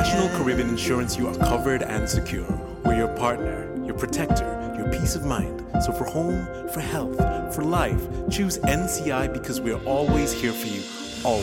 National Caribbean Insurance, you are covered and secure. We're your partner, your protector, your peace of mind. So for home, for health, for life, choose NCI because we're always here for you.